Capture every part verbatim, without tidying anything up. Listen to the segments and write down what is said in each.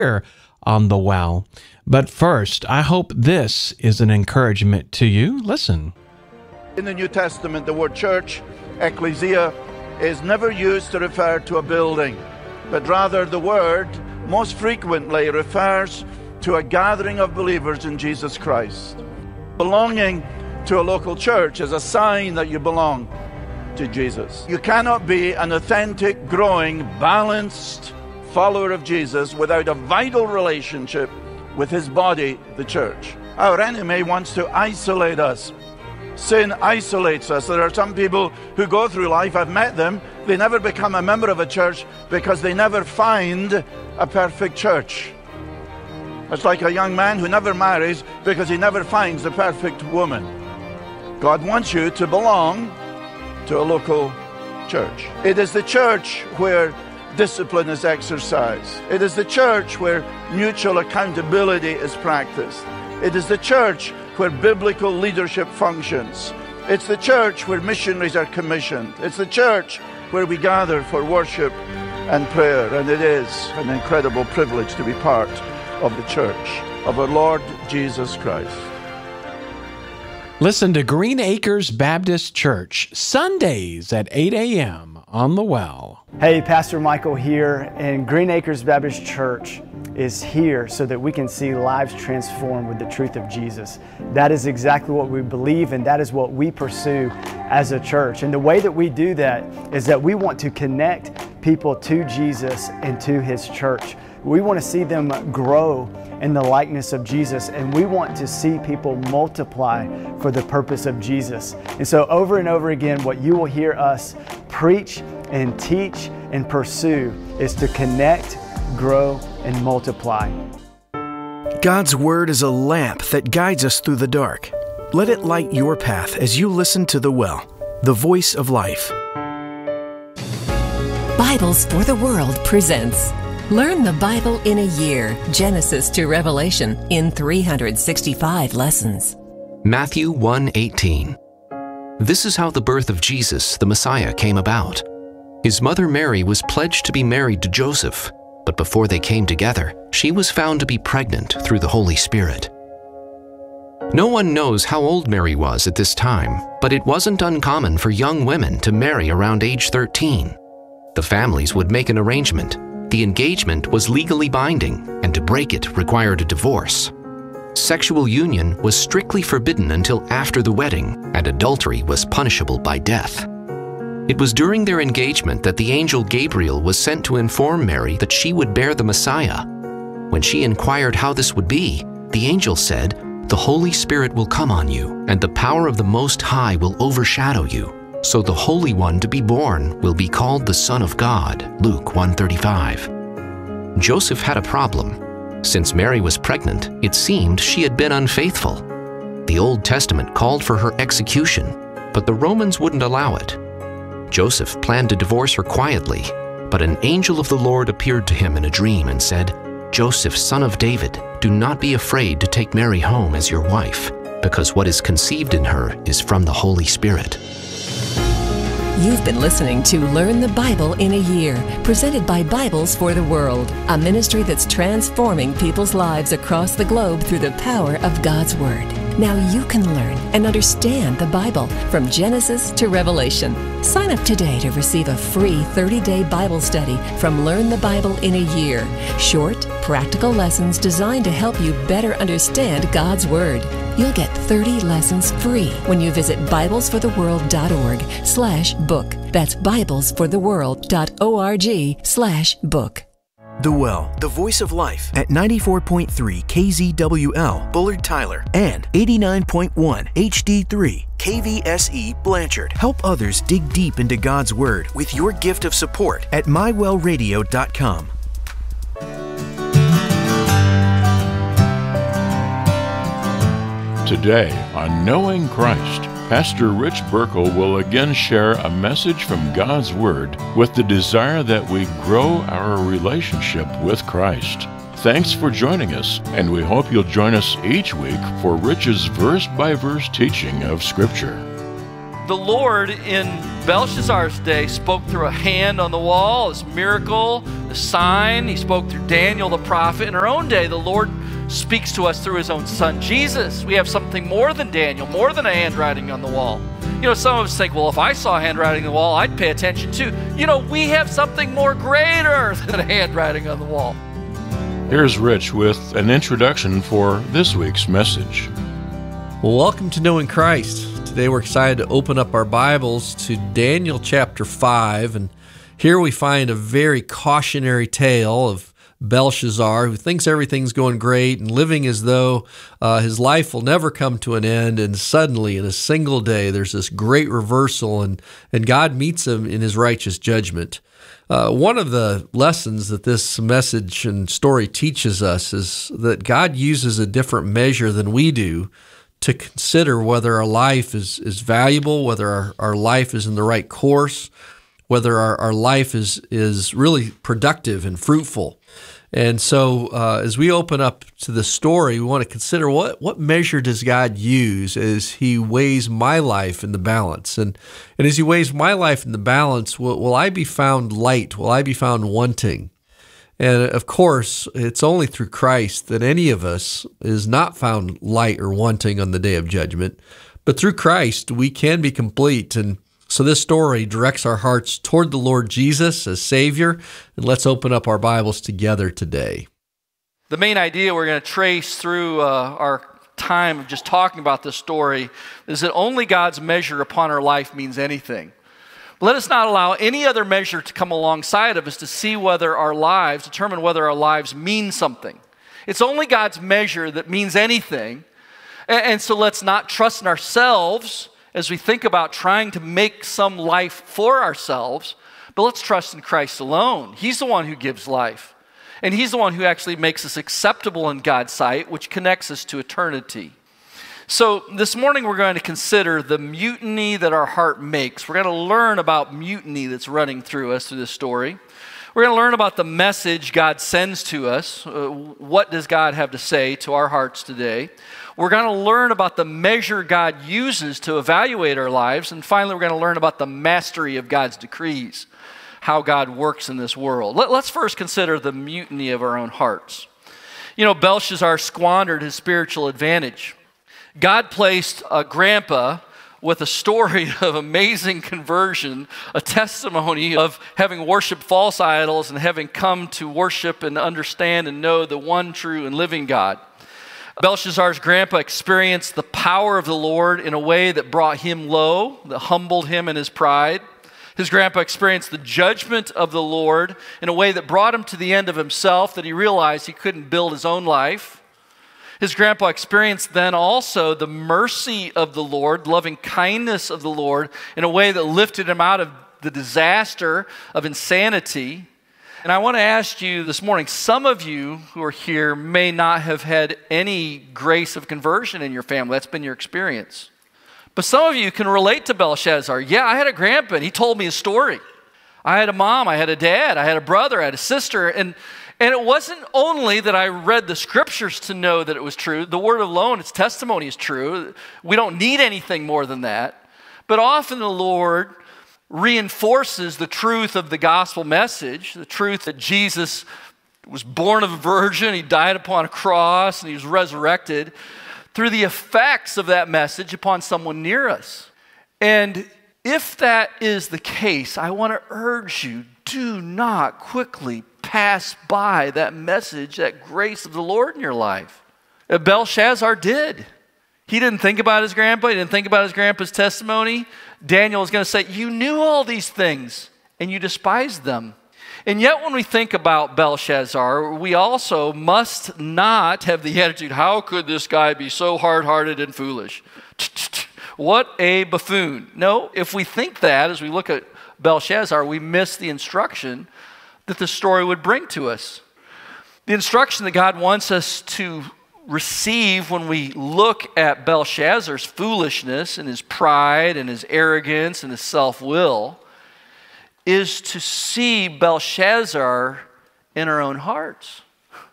here on The Well. But first, I hope this is an encouragement to you. Listen. In the New Testament, the word church, ecclesia, is never used to refer to a building, but rather the word most frequently refers to a gathering of believers in Jesus Christ. Belonging to a local church is a sign that you belong to Jesus. You cannot be an authentic, growing, balanced follower of Jesus without a vital relationship with his body, the church. Our enemy wants to isolate us. Sin isolates us. There are some people who go through life, I've met them, they never become a member of a church because they never find a perfect church. It's like a young man who never marries because he never finds the perfect woman. God wants you to belong to a local church. It is the church where discipline is exercised. It is the church where mutual accountability is practiced. It is the church where biblical leadership functions. It's the church where missionaries are commissioned. It's the church where we gather for worship and prayer. And it is an incredible privilege to be part of the church of our Lord Jesus Christ. Listen to Green Acres Baptist Church, Sundays at eight a m on The Well. Hey, Pastor Michael here, and Green Acres Baptist Church is here so that we can see lives transformed with the truth of Jesus. That is exactly what we believe, and that is what we pursue as a church. And the way that we do that is that we want to connect people to Jesus and to his church. We want to see them grow in the likeness of Jesus, and we want to see people multiply for the purpose of Jesus. And so over and over again, what you will hear us preach and teach and pursue is to connect, grow, and multiply. God's Word is a lamp that guides us through the dark. Let it light your path as you listen to The Well, the voice of life. Bibles for the World presents Learn the Bible in a Year, Genesis to Revelation, in three hundred sixty-five lessons. Matthew one eighteen. This is how the birth of Jesus, the Messiah, came about. His mother Mary was pledged to be married to Joseph, but before they came together, she was found to be pregnant through the Holy Spirit. No one knows how old Mary was at this time, but it wasn't uncommon for young women to marry around age thirteen. The families would make an arrangement. The engagement was legally binding, and to break it required a divorce. Sexual union was strictly forbidden until after the wedding, and adultery was punishable by death. It was during their engagement that the angel Gabriel was sent to inform Mary that she would bear the Messiah. When she inquired how this would be, the angel said, "The Holy Spirit will come on you, and the power of the Most High will overshadow you. So the Holy One to be born will be called the Son of God." Luke one thirty-five. Joseph had a problem. Since Mary was pregnant, it seemed she had been unfaithful. The Old Testament called for her execution, but the Romans wouldn't allow it. Joseph planned to divorce her quietly, but an angel of the Lord appeared to him in a dream and said, "Joseph, son of David, do not be afraid to take Mary home as your wife, because what is conceived in her is from the Holy Spirit." You've been listening to Learn the Bible in a Year, presented by Bibles for the World, a ministry that's transforming people's lives across the globe through the power of God's Word. Now you can learn and understand the Bible from Genesis to Revelation. Sign up today to receive a free thirty-day Bible study from Learn the Bible in a Year. Short, practical lessons designed to help you better understand God's Word. You'll get thirty lessons free when you visit bibles for the world dot org slash book. That's bibles for the world dot org slash book. The Well, the voice of life at ninety-four point three K Z W L, Bullard Tyler, and eighty-nine point one H D three K V S E Blanchard. Help others dig deep into God's Word with your gift of support at my well radio dot com. Today on Knowing Christ, Pastor Rich Burkle will again share a message from God's Word with the desire that we grow our relationship with Christ. Thanks for joining us, and we hope you'll join us each week for Rich's verse-by-verse teaching of Scripture. the Lord in Belshazzar's day spoke through a hand on the wall, this miracle, the sign. He spoke through Daniel the prophet. In our own day, the Lord speaks to us through his own son, Jesus. We have something more than Daniel, more than a handwriting on the wall. You know, some of us think, well, if I saw handwriting on the wall, I'd pay attention too. You know, we have something more greater than a handwriting on the wall. Here's Rich with an introduction for this week's message. Well, welcome to Knowing Christ. Today we're excited to open up our Bibles to Daniel chapter five, and here we find a very cautionary tale of Belshazzar, who thinks everything's going great and living as though uh, his life will never come to an end, and suddenly in a single day there's this great reversal, and, and God meets him in his righteous judgment. Uh, one of the lessons that this message and story teaches us is that God uses a different measure than we do to consider whether our life is, is valuable, whether our, our life is in the right course, whether our, our life is, is really productive and fruitful. And so uh, as we open up to the story, we want to consider what, what measure does God use as he weighs my life in the balance? And, and as he weighs my life in the balance, will, will I be found light? Will I be found wanting? And of course, it's only through Christ that any of us is not found light or wanting on the day of judgment. But through Christ, we can be complete. And so this story directs our hearts toward the Lord Jesus as Savior. And let's open up our Bibles together today. The main idea we're going to trace through uh, our time of just talking about this story is that only God's measure upon our life means anything. Let us not allow any other measure to come alongside of us to see whether our lives, determine whether our lives mean something. It's only God's measure that means anything. And, and so let's not trust in ourselves as we think about trying to make some life for ourselves, but let's trust in Christ alone. He's the one who gives life. And he's the one who actually makes us acceptable in God's sight, which connects us to eternity. So this morning we're going to consider the mutiny that our heart makes. We're going to learn about mutiny that's running through us through this story. We're going to learn about the message God sends to us. Uh, what does God have to say to our hearts today? We're going to learn about the measure God uses to evaluate our lives. And finally, we're going to learn about the mastery of God's decrees, how God works in this world. Let, let's first consider the mutiny of our own hearts. You know, Belshazzar squandered his spiritual advantage. God placed a grandpa with a story of amazing conversion, a testimony of having worshiped false idols and having come to worship and understand and know the one true and living God. Belshazzar's grandpa experienced the power of the Lord in a way that brought him low, that humbled him in his pride. His grandpa experienced the judgment of the Lord in a way that brought him to the end of himself, that he realized he couldn't build his own life. His grandpa experienced then also the mercy of the Lord, loving kindness of the Lord in a way that lifted him out of the disaster of insanity. And I want to ask you this morning, some of you who are here may not have had any grace of conversion in your family. That's been your experience. But some of you can relate to Belshazzar. Yeah, I had a grandpa and he told me a story. I had a mom, I had a dad, I had a brother, I had a sister, and And it wasn't only that I read the scriptures to know that it was true. The word alone, its testimony is true. We don't need anything more than that. But often the Lord reinforces the truth of the gospel message, the truth that Jesus was born of a virgin, he died upon a cross, and he was resurrected, through the effects of that message upon someone near us. And if that is the case, I want to urge you, do not quickly pass by that message, that grace of the Lord in your life. Belshazzar did. He didn't think about his grandpa. He didn't think about his grandpa's testimony. Daniel is going to say, you knew all these things and you despised them. And yet when we think about Belshazzar, we also must not have the attitude, how could this guy be so hard-hearted and foolish? What a buffoon. No, if we think that as we look at Belshazzar, we miss the instruction that the story would bring to us. The instruction that God wants us to receive when we look at Belshazzar's foolishness and his pride and his arrogance and his self-will is to see Belshazzar in our own hearts.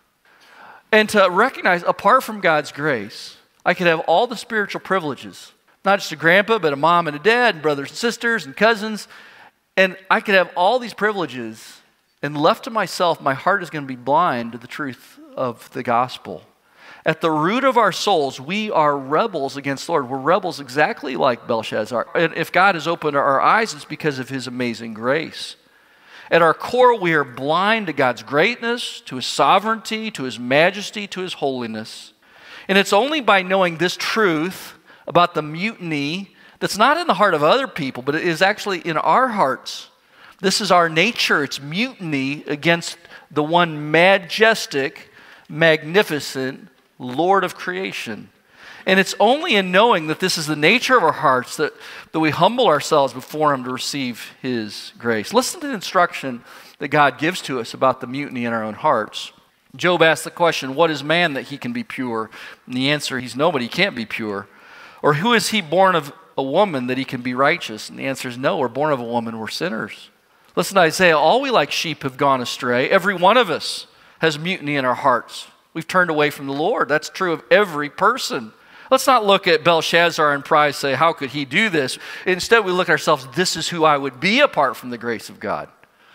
And to recognize, apart from God's grace, I could have all the spiritual privileges, Not just a grandpa, but a mom and a dad, and brothers and sisters and cousins. And I could have all these privileges, and left to myself, my heart is going to be blind to the truth of the gospel. At the root of our souls, we are rebels against the Lord. We're rebels exactly like Belshazzar. And if God has opened our eyes, it's because of his amazing grace. At our core, we are blind to God's greatness, to his sovereignty, to his majesty, to his holiness. And it's only by knowing this truth about the mutiny that's not in the heart of other people, but it is actually in our hearts. This is our nature. It's mutiny against the one majestic, magnificent Lord of creation. And it's only in knowing that this is the nature of our hearts that, that we humble ourselves before him to receive his grace. Listen to the instruction that God gives to us about the mutiny in our own hearts. Job asked the question, what is man that he can be pure? And the answer, he's nobody, he can't be pure. Or who is he born of a woman that he can be righteous? And the answer is no, we're born of a woman, we're sinners. Listen to Isaiah, all we like sheep have gone astray. Every one of us has mutiny in our hearts. We've turned away from the Lord. That's true of every person. Let's not look at Belshazzar in pride and say, how could he do this? Instead, we look at ourselves, this is who I would be apart from the grace of God.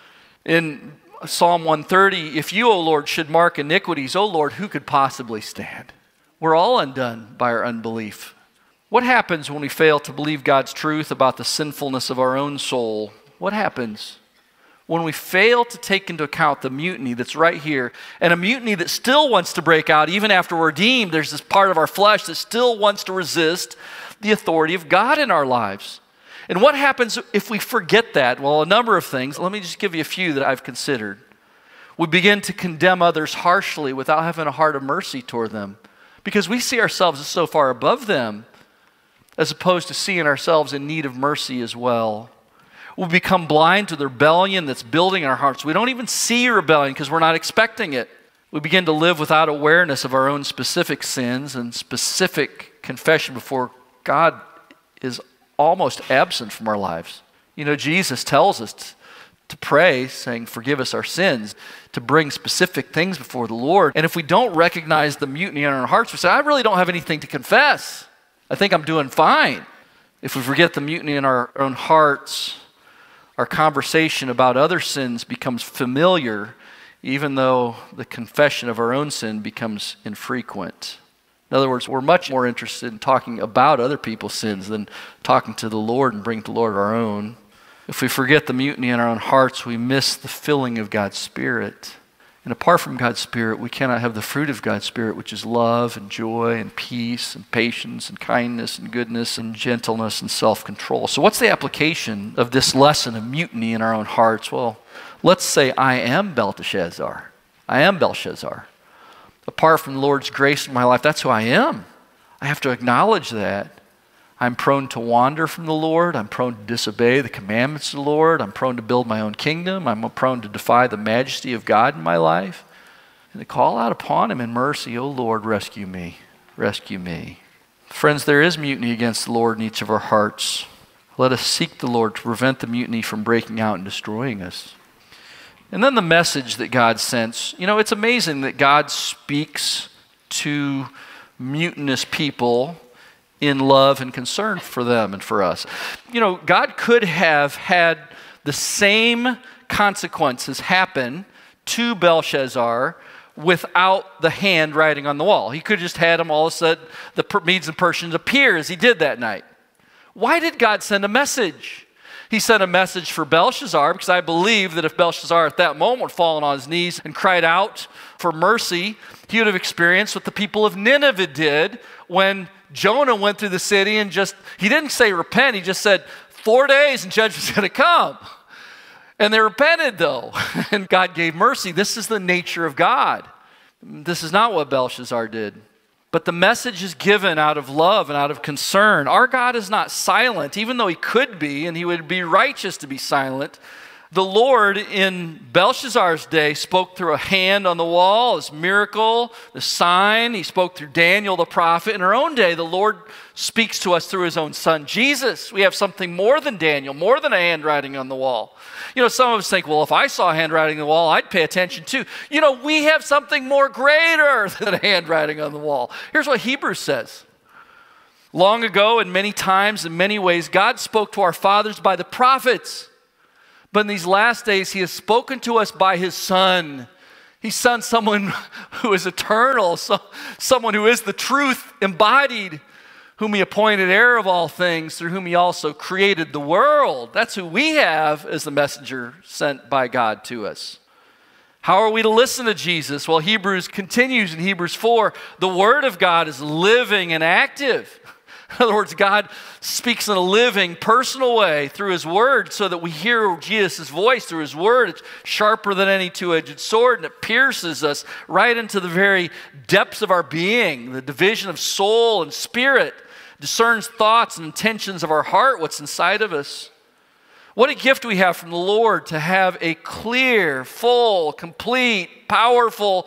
In Psalm one thirty, if you, O Lord, should mark iniquities, O Lord, who could possibly stand? We're all undone by our unbelief. What happens when we fail to believe God's truth about the sinfulness of our own soul? What happens when we fail to take into account the mutiny that's right here, and a mutiny that still wants to break out even after we're redeemed? There's this part of our flesh that still wants to resist the authority of God in our lives. And what happens if we forget that? Well, a number of things. Let me just give you a few that I've considered. We begin to condemn others harshly without having a heart of mercy toward them, because we see ourselves as so far above them, as opposed to seeing ourselves in need of mercy as well. We become blind to the rebellion that's building in our hearts. We don't even see rebellion because we're not expecting it. We begin to live without awareness of our own specific sins, and specific confession before God is almost absent from our lives. You know, Jesus tells us to, to pray, saying, forgive us our sins, to bring specific things before the Lord. And if we don't recognize the mutiny in our hearts, we say, I really don't have anything to confess. I think I'm doing fine. If we forget the mutiny in our own hearts, our conversation about other sins becomes familiar, even though the confession of our own sin becomes infrequent. In other words, we're much more interested in talking about other people's sins than talking to the Lord and bringing to the Lord our own. If we forget the mutiny in our own hearts, we miss the filling of God's Spirit. And apart from God's Spirit, we cannot have the fruit of God's Spirit, which is love and joy and peace and patience and kindness and goodness and gentleness and self-control. So what's the application of this lesson of mutiny in our own hearts? Well, let's say I am Belteshazzar. I am Belshazzar. Apart from the Lord's grace in my life, that's who I am. I have to acknowledge that. I'm prone to wander from the Lord. I'm prone to disobey the commandments of the Lord. I'm prone to build my own kingdom. I'm prone to defy the majesty of God in my life. And to call out upon him in mercy, oh Lord, rescue me, rescue me. Friends, there is mutiny against the Lord in each of our hearts. Let us seek the Lord to prevent the mutiny from breaking out and destroying us. And then the message that God sends. You know, it's amazing that God speaks to mutinous people in love and concern for them and for us. You know, God could have had the same consequences happen to Belshazzar without the hand writing on the wall. He could have just had him all of a sudden, the Medes and Persians appear as he did that night. Why did God send a message? He sent a message for Belshazzar because I believe that if Belshazzar at that moment had fallen on his knees and cried out for mercy, he would have experienced what the people of Nineveh did when Jonah went through the city and just, he didn't say repent, he just said four days and judgment's going to come. And they repented though, and God gave mercy. This is the nature of God. This is not what Belshazzar did. But the message is given out of love and out of concern. Our God is not silent, even though he could be, and he would be righteous to be silent. The Lord in Belshazzar's day spoke through a hand on the wall, his miracle, the sign. He spoke through Daniel the prophet. In our own day, the Lord speaks to us through his own son, Jesus. We have something more than Daniel, more than a handwriting on the wall. You know, some of us think, well, if I saw handwriting on the wall, I'd pay attention too. You know, we have something more greater than a handwriting on the wall. Here's what Hebrews says. Long ago, and many times, in many ways, God spoke to our fathers by the prophets. But in these last days, he has spoken to us by his Son. He sent someone who is eternal, so, someone who is the truth embodied, whom he appointed heir of all things, through whom he also created the world. That's who we have as the messenger sent by God to us. How are we to listen to Jesus? Well, Hebrews continues in Hebrews four. The Word of God is living and active. In other words, God speaks in a living, personal way through his Word so that we hear Jesus' voice through his Word. It's sharper than any two-edged sword, and it pierces us right into the very depths of our being, the division of soul and spirit, discerns thoughts and intentions of our heart, what's inside of us. What a gift we have from the Lord to have a clear, full, complete, powerful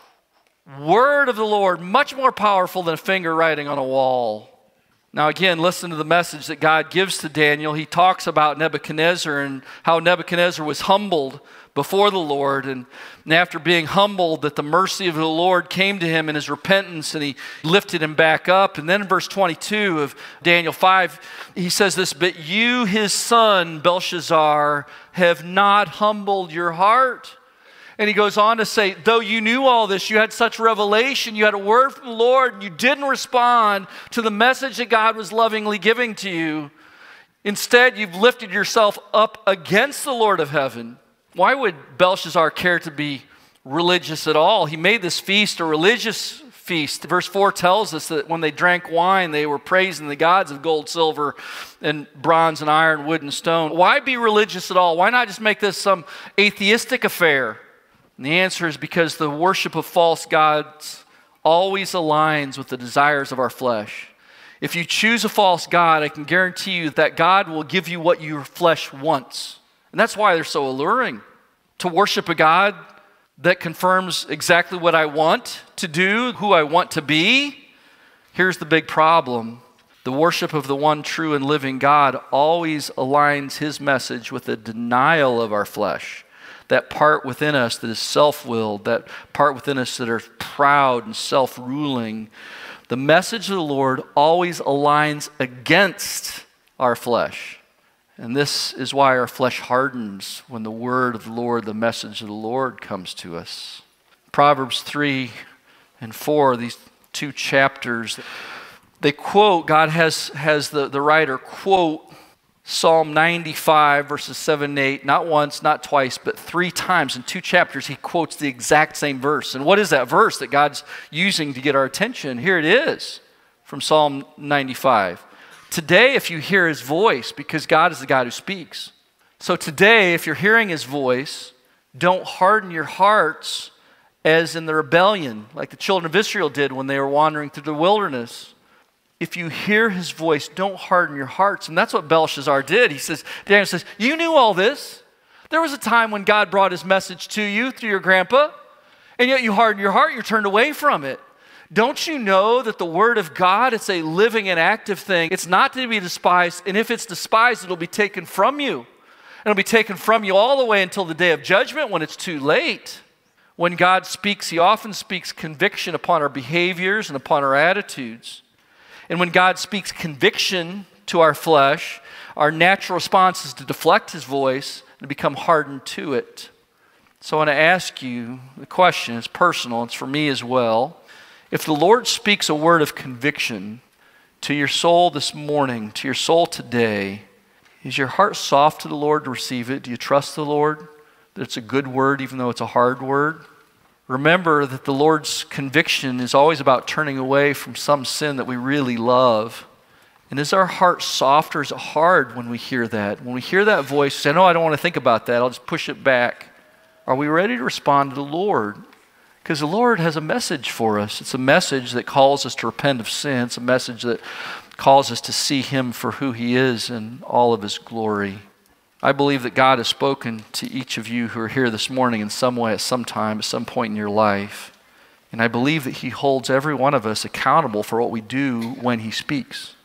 Word of the Lord, much more powerful than a finger writing on a wall. Now again, listen to the message that God gives to Daniel. He talks about Nebuchadnezzar and how Nebuchadnezzar was humbled before the Lord. And after being humbled, that the mercy of the Lord came to him in his repentance, and he lifted him back up. And then in verse twenty-two of Daniel five, he says this, "But you, his son, Belshazzar, have not humbled your heart." And he goes on to say, though you knew all this, you had such revelation, you had a word from the Lord, and you didn't respond to the message that God was lovingly giving to you. Instead, you've lifted yourself up against the Lord of heaven. Why would Belshazzar care to be religious at all? He made this feast a religious feast. Verse four tells us that when they drank wine, they were praising the gods of gold, silver, and bronze and iron, wood and stone. Why be religious at all? Why not just make this some atheistic affair? And the answer is because the worship of false gods always aligns with the desires of our flesh. If you choose a false god, I can guarantee you that God will give you what your flesh wants. And that's why they're so alluring. To worship a God that confirms exactly what I want to do, who I want to be. Here's the big problem. The worship of the one true and living God always aligns his message with a denial of our flesh. That part within us that is self-willed, that part within us that are proud and self-ruling. The message of the Lord always aligns against our flesh. And this is why our flesh hardens when the word of the Lord, the message of the Lord comes to us. Proverbs three and four, these two chapters, they quote, God has, has the, the writer quote Psalm ninety-five, verses seven and eight, not once, not twice, but three times in two chapters, he quotes the exact same verse. And what is that verse that God's using to get our attention? Here it is from Psalm ninety-five. Today, if you hear his voice, because God is the God who speaks. So today, if you're hearing his voice, don't harden your hearts as in the rebellion, like the children of Israel did when they were wandering through the wilderness. If you hear his voice, don't harden your hearts. And that's what Belshazzar did. He says, Daniel says, you knew all this. There was a time when God brought his message to you through your grandpa, and yet you hardened your heart, you turned away from it. Don't you know that the word of God, it's a living and active thing. It's not to be despised, and if it's despised, it'll be taken from you. It'll be taken from you all the way until the day of judgment when it's too late. When God speaks, he often speaks conviction upon our behaviors and upon our attitudes. And when God speaks conviction to our flesh, our natural response is to deflect his voice and become hardened to it. So I want to ask you, the question is personal, it's for me as well. If the Lord speaks a word of conviction to your soul this morning, to your soul today, is your heart soft to the Lord to receive it? Do you trust the Lord that it's a good word even though it's a hard word? Remember that the Lord's conviction is always about turning away from some sin that we really love. And is our heart soft or is it hard when we hear that? When we hear that voice, say, no, I don't want to think about that. I'll just push it back. Are we ready to respond to the Lord? Because the Lord has a message for us. It's a message that calls us to repent of sin. It's a message that calls us to see him for who he is in all of his glory. I believe that God has spoken to each of you who are here this morning in some way, at some time, at some point in your life. And I believe that he holds every one of us accountable for what we do when he speaks.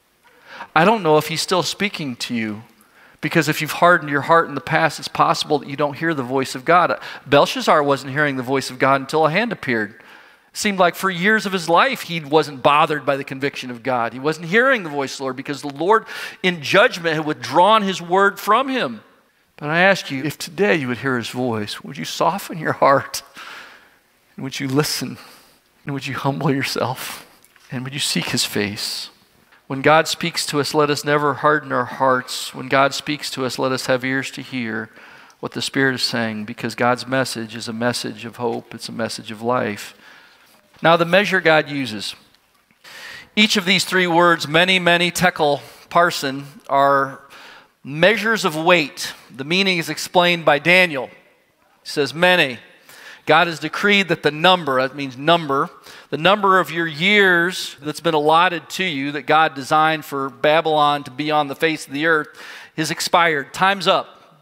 I don't know if he's still speaking to you, because if you've hardened your heart in the past, it's possible that you don't hear the voice of God. Belshazzar wasn't hearing the voice of God until a hand appeared. Seemed like for years of his life, he wasn't bothered by the conviction of God. He wasn't hearing the voice of the Lord because the Lord in judgment had withdrawn his word from him. But I ask you, if today you would hear his voice, would you soften your heart? And would you listen? And would you humble yourself? And would you seek his face? When God speaks to us, let us never harden our hearts. When God speaks to us, let us have ears to hear what the Spirit is saying, because God's message is a message of hope. It's a message of life. Now, the measure God uses. Each of these three words, many, many, tekel, parson, are measures of weight. The meaning is explained by Daniel. He says, many. God has decreed that the number, that means number, the number of your years that's been allotted to you, that God designed for Babylon to be on the face of the earth, is expired. Time's up.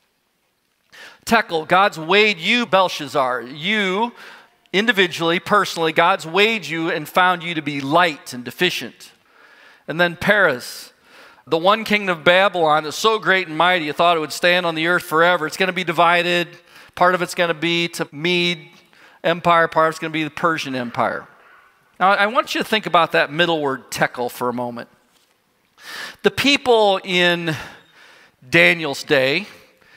Tekel, God's weighed you, Belshazzar. You, individually, personally, God's weighed you and found you to be light and deficient. And then Peres, the one kingdom of Babylon is so great and mighty, you thought it would stand on the earth forever. It's going to be divided. Part of it's going to be to Mede Empire, part of it's going to be the Persian Empire. Now, I want you to think about that middle word, tekel, for a moment. The people in Daniel's day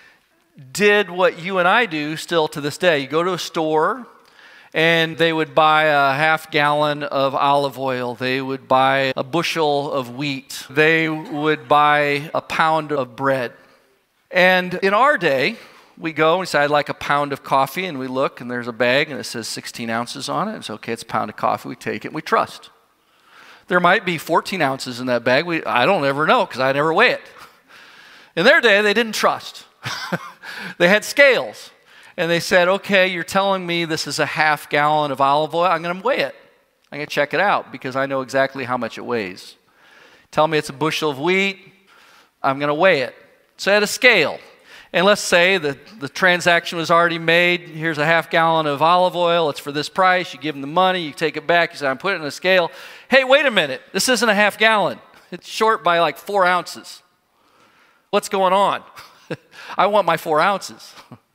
did what you and I do still to this day. You go to a store, and they would buy a half gallon of olive oil. They would buy a bushel of wheat. They would buy a pound of bread. And in our day, we go and we say, I'd like a pound of coffee, and we look, and there's a bag, and it says sixteen ounces on it. It's okay, it's a pound of coffee. We take it, and we trust. There might be fourteen ounces in that bag. We, I don't ever know because I never weigh it. In their day, they didn't trust. They had scales. And they said, okay, you're telling me this is a half gallon of olive oil. I'm going to weigh it. I'm going to check it out because I know exactly how much it weighs. Tell me it's a bushel of wheat. I'm going to weigh it. So I had a scale. And let's say that the transaction was already made. Here's a half gallon of olive oil. It's for this price. You give them the money. You take it back. You say, I'm putting it in a scale. Hey, wait a minute. This isn't a half gallon. It's short by like four ounces. What's going on? I want my four ounces.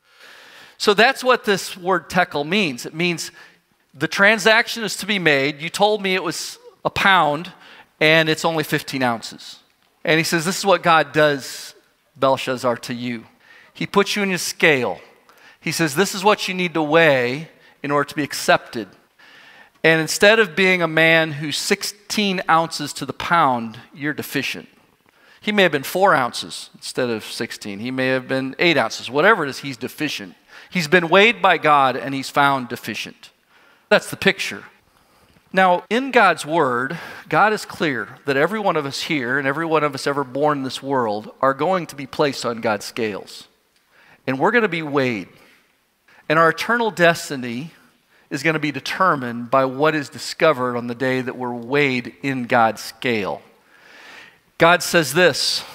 So that's what this word tekel means. It means the transaction is to be made. You told me it was a pound, and it's only fifteen ounces. And he says, this is what God does, Belshazzar, to you. He puts you in a scale. He says, this is what you need to weigh in order to be accepted. And instead of being a man who's sixteen ounces to the pound, you're deficient. He may have been four ounces instead of sixteen. He may have been eight ounces. Whatever it is, he's deficient. He's been weighed by God, and he's found deficient. That's the picture. Now, in God's word, God is clear that every one of us here and every one of us ever born in this world are going to be placed on God's scales. And we're going to be weighed. And our eternal destiny is going to be determined by what is discovered on the day that we're weighed in God's scale. God says this,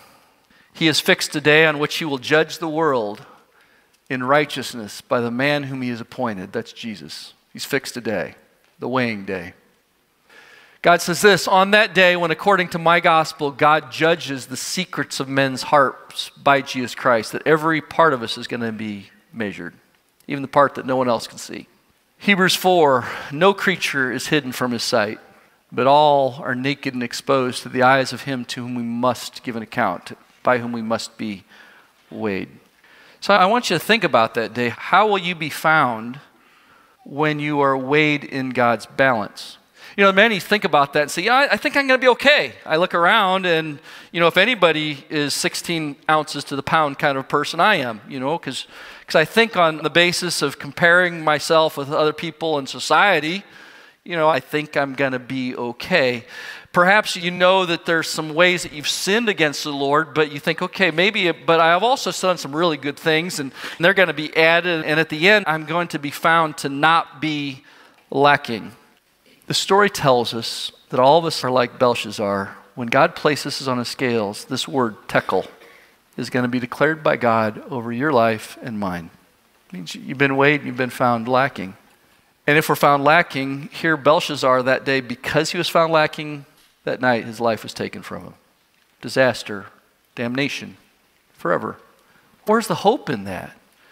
he has fixed a day on which he will judge the world in righteousness by the man whom he has appointed. That's Jesus. He's fixed a day, the weighing day. God says this, on that day when according to my gospel, God judges the secrets of men's hearts by Jesus Christ, that every part of us is going to be measured, even the part that no one else can see. Hebrews four, no creature is hidden from his sight, but all are naked and exposed to the eyes of him to whom we must give an account, by whom we must be weighed. So I want you to think about that day. How will you be found when you are weighed in God's balance? You know, many think about that and say, yeah, I think I'm going to be okay. I look around and, you know, if anybody is sixteen ounces to the pound kind of person, I am, you know, because because I think on the basis of comparing myself with other people in society, you know, I think I'm going to be okay. Perhaps you know that there's some ways that you've sinned against the Lord, but you think, okay, maybe, but I've also done some really good things, and they're going to be added, and at the end, I'm going to be found to not be lacking. The story tells us that all of us are like Belshazzar. When God places us on the scales, this word tekel is going to be declared by God over your life and mine. It means you've been weighed, you've been found lacking. And if we're found lacking, here Belshazzar that day, because he was found lacking, that night his life was taken from him. Disaster, damnation, forever. Where's the hope in that?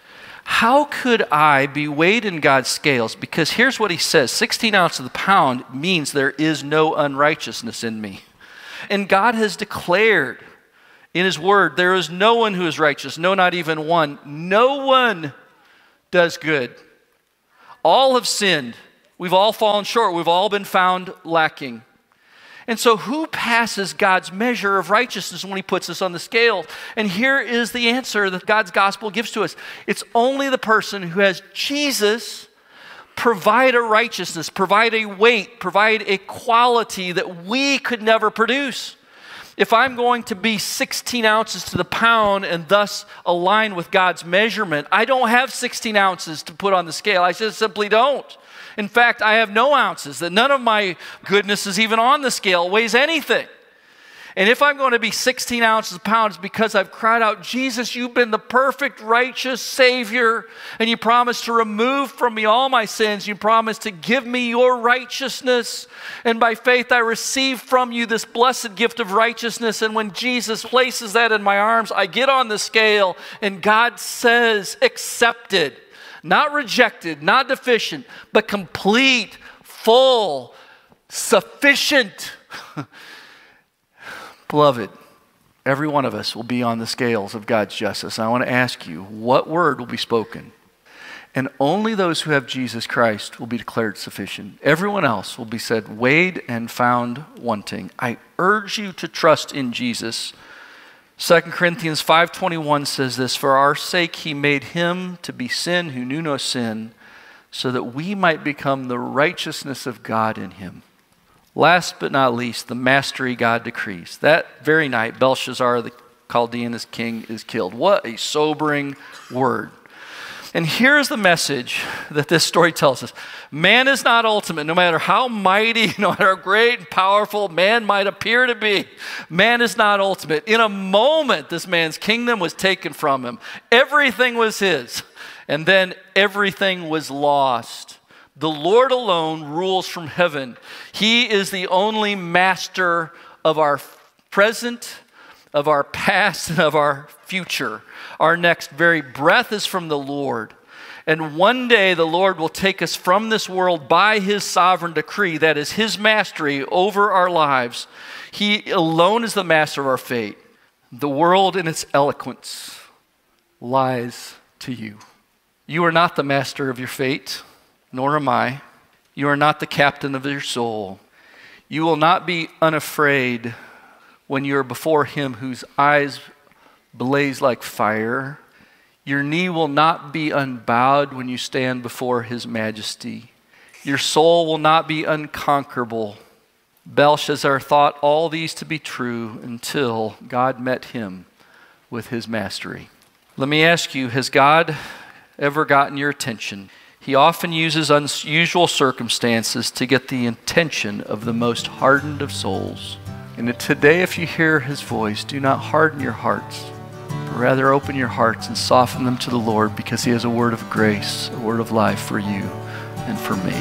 how could I be weighed in God's scales? Because here's what he says, sixteen ounces of the pound means there is no unrighteousness in me. And God has declared in his word, there is no one who is righteous, no, not even one. No one does good. All have sinned. We've all fallen short. We've all been found lacking. And so who passes God's measure of righteousness when he puts us on the scale? And here is the answer that God's gospel gives to us. It's only the person who has Jesus provide a righteousness, provide a weight, provide a quality that we could never produce. If I'm going to be sixteen ounces to the pound and thus align with God's measurement, I don't have sixteen ounces to put on the scale. I just simply don't. In fact, I have no ounces, that none of my goodness is even on the scale, weighs anything. And if I'm going to be sixteen ounces a pound, it's because I've cried out, Jesus, you've been the perfect, righteous Savior, and you promised to remove from me all my sins. You promised to give me your righteousness. And by faith, I receive from you this blessed gift of righteousness. And when Jesus places that in my arms, I get on the scale, and God says, accepted. Not rejected, not deficient, but complete, full, sufficient. Beloved, every one of us will be on the scales of God's justice. I want to ask you, what word will be spoken? And only those who have Jesus Christ will be declared sufficient. Everyone else will be said, weighed and found wanting. I urge you to trust in Jesus. Second Corinthians five twenty-one says this, for our sake he made him to be sin who knew no sin, so that we might become the righteousness of God in him. Last but not least, the mastery God decrees. That very night, Belshazzar, the Chaldean king, is killed. What a sobering word. And here's the message that this story tells us. Man is not ultimate, no matter how mighty, no matter how great and powerful man might appear to be. Man is not ultimate. In a moment, this man's kingdom was taken from him. Everything was his. And then everything was lost. The Lord alone rules from heaven. He is the only master of our present, of our past, and of our future. Our next very breath is from the Lord. And one day the Lord will take us from this world by his sovereign decree. That is his mastery over our lives. He alone is the master of our fate. The world in its eloquence lies to you. You are not the master of your fate, nor am I. You are not the captain of your soul. You will not be unafraid when you are before him whose eyes blaze like fire. Your knee will not be unbowed when you stand before his majesty. Your soul will not be unconquerable. Belshazzar thought all these to be true until God met him with his mastery. Let me ask you, has God ever gotten your attention? He often uses unusual circumstances to get the attention of the most hardened of souls. And today, if you hear his voice, do not harden your hearts, but rather open your hearts and soften them to the Lord, because he has a word of grace, a word of life for you and for me.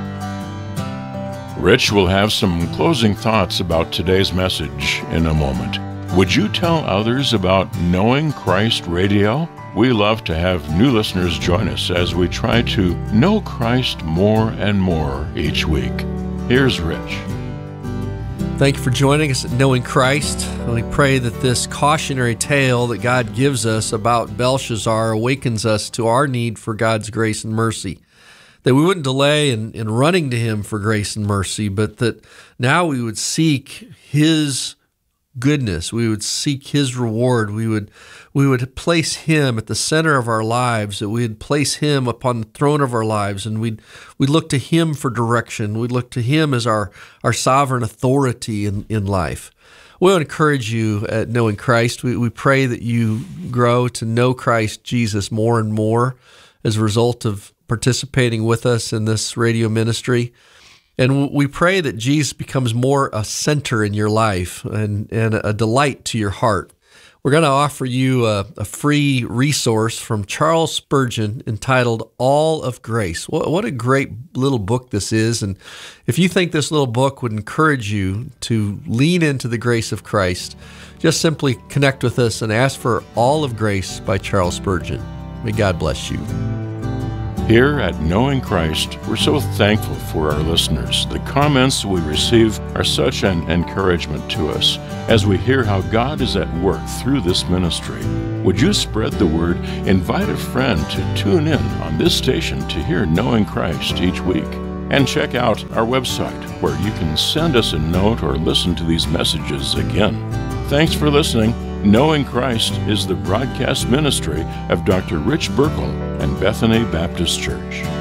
Rich will have some closing thoughts about today's message in a moment. Would you tell others about Knowing Christ Radio? We love to have new listeners join us as we try to know Christ more and more each week. Here's Rich. Thank you for joining us at Knowing Christ. And we pray that this cautionary tale that God gives us about Belshazzar awakens us to our need for God's grace and mercy. That we wouldn't delay in, in running to him for grace and mercy, but that now we would seek his goodness. We would seek his reward. We would we would place him at the center of our lives, that we'd place him upon the throne of our lives, and we'd we'd look to him for direction. We'd look to him as our, our sovereign authority in, in life. We want to encourage you at Knowing Christ. We, we pray that you grow to know Christ Jesus more and more as a result of participating with us in this radio ministry. And we pray that Jesus becomes more a center in your life and, and a delight to your heart. We're going to offer you a, a free resource from Charles Spurgeon entitled All of Grace. What, what a great little book this is. And if you think this little book would encourage you to lean into the grace of Christ, just simply connect with us and ask for All of Grace by Charles Spurgeon. May God bless you. Here at Knowing Christ, we're so thankful for our listeners. The comments we receive are such an encouragement to us as we hear how God is at work through this ministry. Would you spread the word? Invite a friend to tune in on this station to hear Knowing Christ each week. And check out our website where you can send us a note or listen to these messages again. Thanks for listening. Knowing Christ is the broadcast ministry of Doctor Rich Burkle and Bethany Baptist Church.